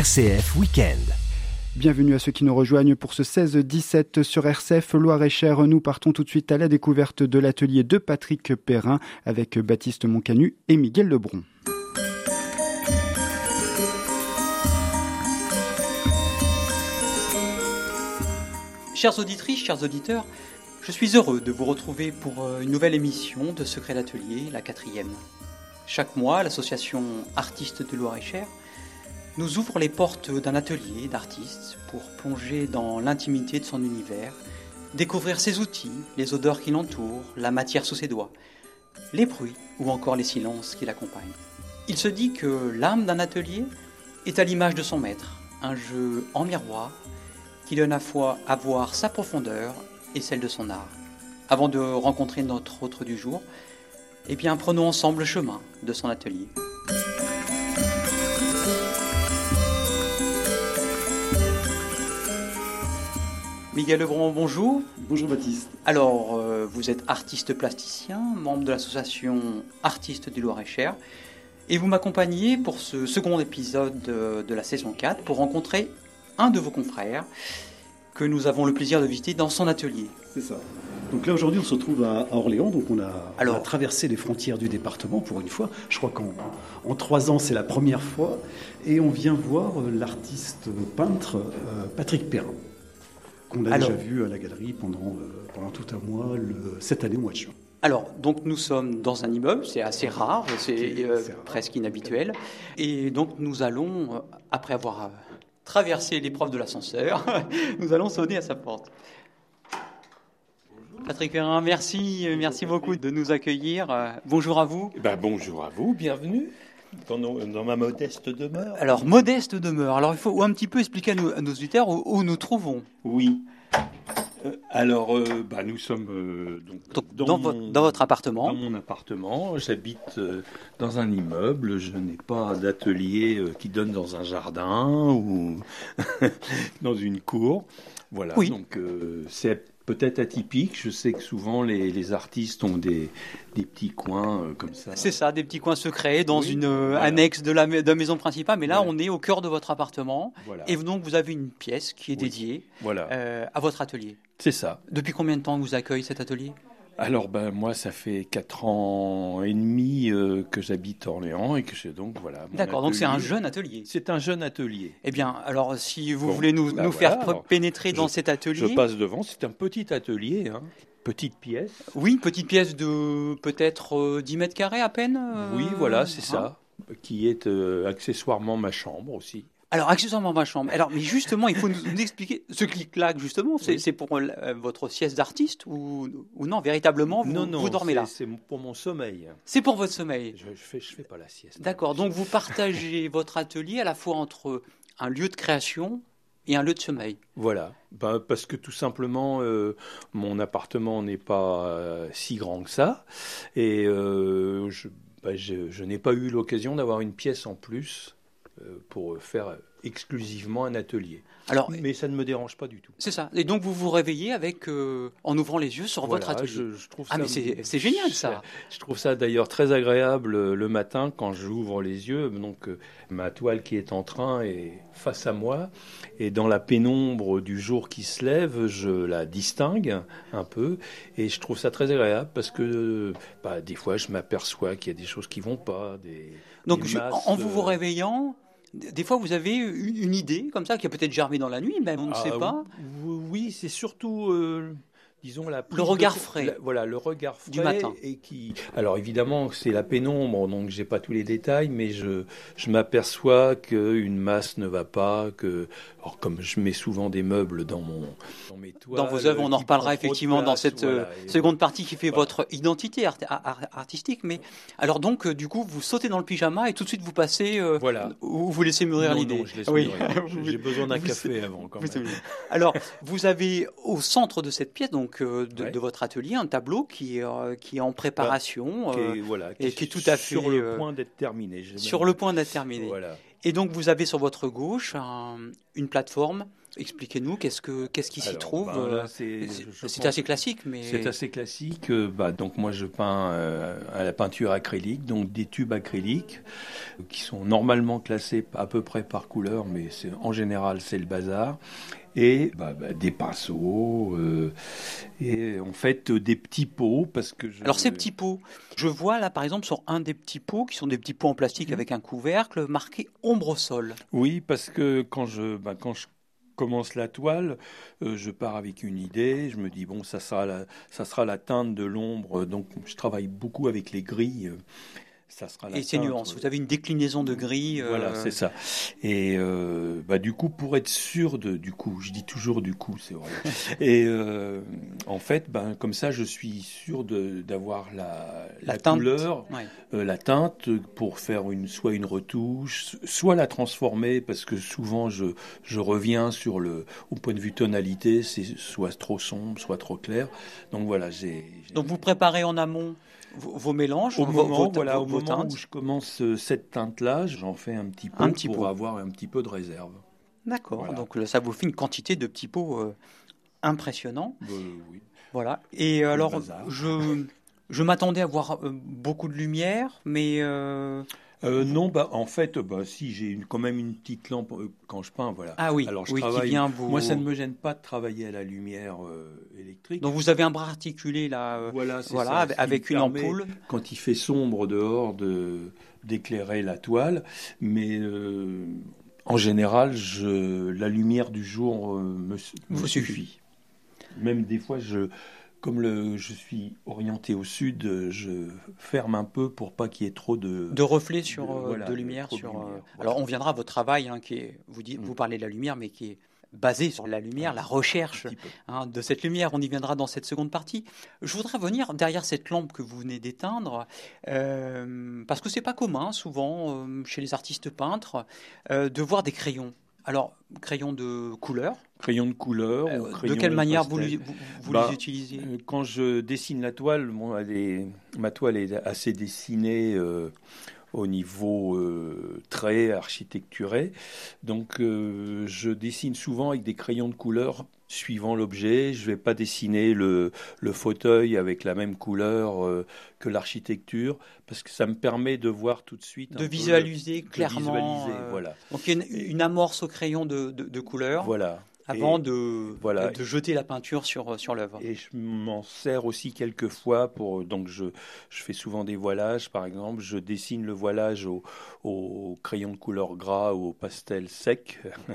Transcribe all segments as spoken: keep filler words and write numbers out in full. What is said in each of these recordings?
R C F Week-end. Bienvenue à ceux qui nous rejoignent pour ce seize dix-sept sur R C F Loire-et-Cher. Nous partons tout de suite à la découverte de l'atelier de Patrick Perrin avec Baptiste Moncanu et Miguel Lebron. Chères auditrices, chers auditeurs, je suis heureux de vous retrouver pour une nouvelle émission de Secret d'Atelier, la quatrième. Chaque mois, l'association Artistes de Loire-et-Cher nous ouvre les portes d'un atelier d'artistes pour plonger dans l'intimité de son univers, découvrir ses outils, les odeurs qui l'entourent, la matière sous ses doigts, les bruits ou encore les silences qui l'accompagnent. Il se dit que l'âme d'un atelier est à l'image de son maître, un jeu en miroir qui donne à la fois à voir sa profondeur et celle de son art. Avant de rencontrer notre hôte du jour, eh bien, prenons ensemble le chemin de son atelier. Miguel Lebron, bonjour. Bonjour Baptiste. Alors, euh, vous êtes artiste plasticien, membre de l'association Artistes du Loire-et-Cher, et vous m'accompagnez pour ce second épisode de, de la saison quatre pour rencontrer un de vos confrères que nous avons le plaisir de visiter dans son atelier. C'est ça. Donc là aujourd'hui on se retrouve à Orléans, donc on a, Alors, on a traversé les frontières du département pour une fois. Je crois qu'en en trois ans c'est la première fois, et on vient voir l'artiste peintre euh, Patrick Perrin, qu'on a Alors, déjà vu à la galerie pendant, euh, pendant tout un mois, le, cette année au mois de juin. Alors, donc nous sommes dans un immeuble, c'est assez rare, c'est euh, C'est rare. presque inhabituel. Et donc nous allons, euh, après avoir euh, traversé l'épreuve de l'ascenseur, nous allons sonner à sa porte. Patrick Perrin, merci, euh, merci beaucoup de nous accueillir. Euh, bonjour à vous. Ben, bonjour à vous, bienvenue dans, nos- dans ma modeste demeure. Alors, modeste demeure. Alors, il faut un petit peu expliquer à nos, à nos auditeurs où, où nous trouvons. Oui. Euh, alors, euh, bah, nous sommes euh, donc, Donc, dans, vo- dans votre appartement. Dans mon appartement, j'habite euh, dans un immeuble. Je n'ai pas d'atelier euh, qui donne dans un jardin ou dans une cour. Voilà. Oui. Donc, euh, c'est peut-être atypique. Je sais que souvent les, les artistes ont des, des petits coins euh, comme ça. C'est ça, des petits coins secrets dans Oui, une euh, voilà. annexe de la, de la maison principale. Mais là, Voilà. on est au cœur de votre appartement. Voilà. Et donc, vous avez une pièce qui est Oui. dédiée Voilà. euh, à votre atelier. C'est ça. Depuis combien de temps vous accueille cet atelier ? Alors ben moi ça fait quatre ans et demi euh, que j'habite Orléans et que j'ai donc voilà. mon D'accord, donc c'est un atelier. jeune atelier. C'est un jeune atelier. Eh bien, alors si vous Bon, voulez nous, bah nous voilà, faire pr- alors, pénétrer dans je- cet Je atelier. passe devant. C'est un petit atelier, hein, petite pièce. Oui, une petite pièce de peut-être euh, dix mètres carrés à peine. euh, Oui, voilà, c'est hein. ça, qui est euh, accessoirement ma chambre aussi. Alors, accessoirement ma chambre. Alors, mais justement, il faut nous, nous expliquer ce clic-clac, justement. C'est Oui. c'est pour euh, votre sieste d'artiste ou, ou non, véritablement, vous, non, non, vous dormez c'est- là. C'est pour mon sommeil. C'est pour votre sommeil. Je, je fais, je fais pas la sieste. D'accord, donc vous partagez votre atelier à la fois entre un lieu de création et un lieu de sommeil. Voilà, ben, parce que tout simplement, euh, mon appartement n'est pas euh, si grand que ça, et euh, je, ben, je, je n'ai pas eu l'occasion d'avoir une pièce en plus euh, pour faire exclusivement un atelier. Alors, Mais ça ne me dérange pas du tout. c'est ça. Et donc vous vous réveillez avec, euh, en ouvrant les yeux sur votre Voilà, atelier. je, je trouve Ah, ça- mais c'est c'est génial ça. Je trouve ça d'ailleurs très agréable euh, le matin quand j'ouvre les yeux. Donc euh, ma toile qui est en train est face à moi, et dans la pénombre du jour qui se lève, je la distingue un peu, et je trouve ça très agréable parce que euh, bah, des fois je m'aperçois qu'il y a des choses qui vont pas. Des, Donc des je- masses, en vous vous euh, réveillant, d- des fois vous avez une, une idée comme ça qui a peut-être germé dans la nuit, mais on ne ah, sait pas. Oui, oui, c'est surtout. euh, Disons la prise regard de- frais. la- voilà, le regard frais Du matin. et qui. Alors évidemment, c'est la pénombre, donc j'ai pas tous les détails, mais je je m'aperçois qu'une masse ne va pas, que alors comme je mets souvent des meubles dans mon dans mes toiles, Dans vos œuvres, on en qui reparlera prend trop de effectivement dans place, cette voilà, euh, et seconde partie qui fait voilà. votre identité art- art- artistique. Mais alors donc euh, du coup vous sautez dans le pyjama et tout de suite vous passez euh, Voilà. ou vous laissez mûrir Non, l'idée. non, je laisse Oui. mûrir. Vous- J'ai besoin d'un vous- café avant quand vous- même. Alors, vous avez au centre de cette pièce, donc euh, de, Ouais. de votre atelier, un tableau qui est, euh, qui est en préparation, Qui euh, est, voilà, et qui est tout à fait, sur le euh, point d'être terminé. J'ai sur même- le point d'être terminé. Voilà. Et donc, vous avez sur votre gauche un- une plateforme Expliquez-nous, qu'est-ce, que, qu'est-ce qui s'y Alors, trouve ben, là, c'est, C'est, je c'est pense- assez classique, mais... C'est assez classique. Euh, Bah, donc moi je peins euh, à la peinture acrylique, donc des tubes acryliques euh, qui sont normalement classés à peu près par couleur, mais c'est, en général c'est le bazar. Et bah, bah, des pinceaux euh, et en fait euh, des petits pots parce que je... Alors ces petits pots, je vois là par exemple sur un des petits pots, qui sont des petits pots en plastique Mhm. avec un couvercle, marqué ombre au sol. Oui, parce que quand je bah, quand je commence la toile, euh, je pars avec une idée. Je me dis bon, ça sera la, ça sera la teinte de l'ombre. Donc je travaille beaucoup avec les gris. euh, Ça sera la Et ces teinte, nuances, euh, vous avez une déclinaison de gris. euh, Voilà, c'est ça. Et euh, bah, du coup, pour être sûr de, du coup, je dis toujours du coup, c'est vrai. Et euh, en fait, ben, comme ça, je suis sûr de, d'avoir la, La la teinte. couleur, Ouais. euh, la teinte pour faire une, soit une retouche, soit la transformer, parce que souvent, je, je reviens sur le, au point de vue tonalité, c'est soit trop sombre, soit trop clair. Donc voilà, j'ai. j'ai- Donc vous préparez en amont vos, vos mélanges, Au vos, moment, vos- voilà, vos- au vos moment teintes. où je commence euh, cette teinte-là, j'en fais un petit peu Un petit pour pot. avoir un petit peu de réserve. D'accord, Voilà. donc là, ça vous fait une quantité de petits pots euh, impressionnants. Euh, oui. Voilà. Et le alors, bazar. je, je m'attendais à voir euh, beaucoup de lumière, mais euh, Euh, non, bah en fait, bah si j'ai une, quand même une petite lampe euh, quand je peins, voilà. ah oui, Alors je oui, qui travaille. vient vous. Moi, ça ne me gêne pas de travailler à la lumière euh, électrique. Donc vous avez un bras articulé là, euh, Voilà, c'est voilà, ça, avec, ce qui avec me une permet, ampoule. quand il fait sombre dehors, de d'éclairer la toile. Mais euh, en général, je, la lumière du jour euh, me, me Vous suffit. suffit. Même des fois, je, comme le, je suis orienté au sud, je ferme un peu pour pas qu'il y ait trop de, De reflets sur de- euh, voilà, de de- lumière trop de sur. euh, lumière, voilà. Alors on viendra à votre travail, hein, qui est, vous dites, Mm. vous parlez de la lumière, mais qui est basé sur la lumière, la un recherche petit peu. hein, de cette lumière. On y viendra dans cette seconde partie. Je voudrais venir derrière cette lampe que vous venez d'éteindre, euh, parce que c'est pas commun, souvent, euh, chez les artistes peintres, euh, de voir des crayons. Alors, crayons de couleur. Crayon de couleur Euh, ou de crayon quelle manière vous, pastel. les- vous, vous Bah, les utilisez? Euh, Quand je dessine la toile, bon, elle est- ma toile est assez dessinée euh, au niveau euh, très architecturé. Donc euh, je dessine souvent avec des crayons de couleur suivant l'objet. Je ne vais pas dessiner le, le fauteuil avec la même couleur euh, que l'architecture parce que ça me permet de voir tout de suite. un De peu visualiser le- de clairement. visualiser, euh, voilà. Donc il y a une, une amorce au crayon de, de, de couleur. Voilà. Avant Et- de, voilà. de jeter la peinture sur, sur l'œuvre. Et je m'en sers aussi quelques fois pour donc je, je fais souvent des voilages par exemple, je dessine le voilage au, au crayon de couleur gras ou au pastel sec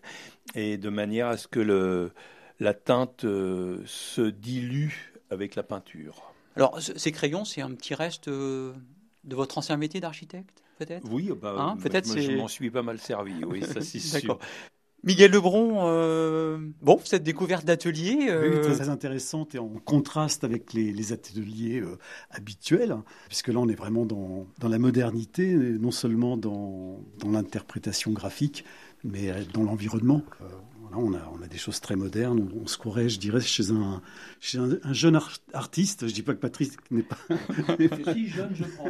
et de manière à ce que le, la teinte euh, se dilue avec la peinture. Alors c- ces crayons, c'est un petit reste euh, de votre ancien métier d'architecte, peut-être? Oui, bah, Hein, bah, peut-être je me- je c'est- m'en suis pas mal servi, oui, ça c'est sûr. D'accord. Miguel Lebron, euh, bon, cette découverte d'atelier. Oui, euh, oui, très intéressante et en contraste avec les, les ateliers euh, habituels, hein, puisque là on est vraiment dans, dans la modernité, non seulement dans, dans l'interprétation graphique, mais euh, dans l'environnement. Euh, voilà, on, a, on a des choses très modernes, on, on se croirait, je dirais, chez un, chez un, un jeune ar- artiste. Je ne dis pas que Patrick n'est pas... Si jeune, je prends.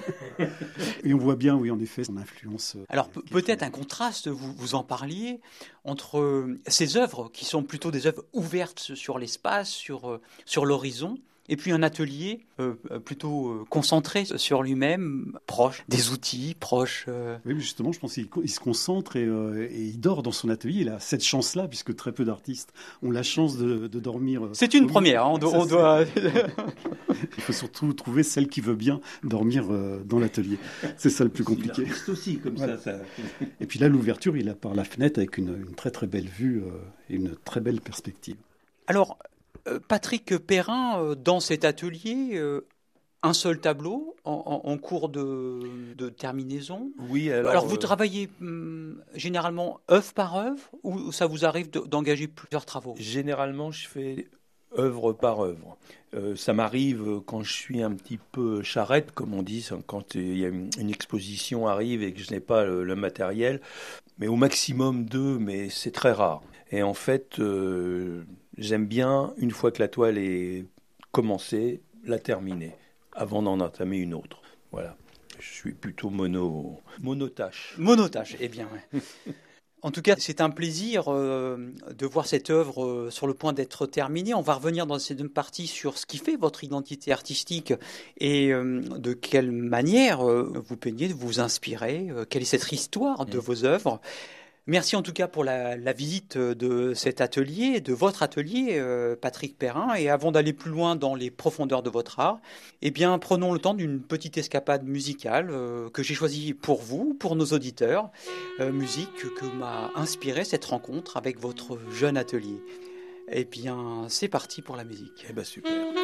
Et on voit bien, oui, en effet, son influence. euh, Alors pe- qui est peut-être très- un contraste, vous, vous en parliez, entre euh, ces œuvres qui sont plutôt des œuvres ouvertes sur l'espace, sur, euh, sur l'horizon, et puis un atelier euh, euh, plutôt euh, concentré sur lui-même, proche des outils, proche... euh, Oui, mais justement, je pense qu'il co- il se concentre et, euh, et il dort dans son atelier. Il a cette chance-là, puisque très peu d'artistes ont la chance de, de dormir. euh, C'est une au première, hein, on doit... Ça, on c'est- doit- Il faut surtout trouver celle qui veut bien dormir euh, dans l'atelier. C'est ça le plus compliqué. L'artiste aussi, comme Voilà. ça, ça. Et puis là, l'ouverture, il a par la fenêtre avec une, une très très belle vue euh, et une très belle perspective. Alors, euh, Patrick Perrin, euh, dans cet atelier, euh, un seul tableau en, en- en cours de, de terminaison. Oui, alors, Alors, vous euh, travaillez hum, généralement œuvre par œuvre ou ça vous arrive de- d'engager plusieurs travaux? Généralement, je fais œuvre par œuvre. Euh, ça m'arrive euh, quand je suis un petit peu charrette, comme on dit, c'est quand euh, il y a une, une exposition arrive et que je n'ai pas le, le matériel, mais au maximum deux, mais c'est très rare. Et en fait, euh, j'aime bien, une fois que la toile est commencée, la terminer, avant d'en entamer une autre. Voilà. Je suis plutôt mono, monotâche. Monotage, eh bien. Ouais. En tout cas, c'est un plaisir euh, de voir cette œuvre euh, sur le point d'être terminée. On va revenir dans cette deuxième partie sur ce qui fait votre identité artistique et euh, de quelle manière euh, vous peignez, vous inspirez, euh, quelle est cette histoire de vos œuvres. Merci en tout cas pour la, la visite de cet atelier, de votre atelier, euh, Patrick Perrin. Et avant d'aller plus loin dans les profondeurs de votre art, eh bien, prenons le temps d'une petite escapade musicale euh, que j'ai choisie pour vous, pour nos auditeurs. Euh, musique que m'a inspiré cette rencontre avec votre jeune atelier. Eh bien, c'est parti pour la musique. Eh bien, super.